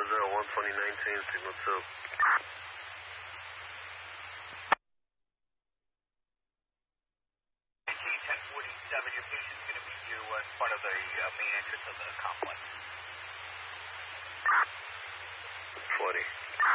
12019, signal 2. Your patient's going to meet you in front of the main entrance of the complex. 40.